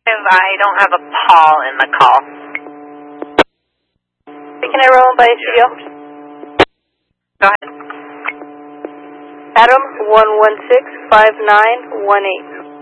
I don't have a Paul in the call. Can I roll by studio? Go ahead. Adam 116-5918.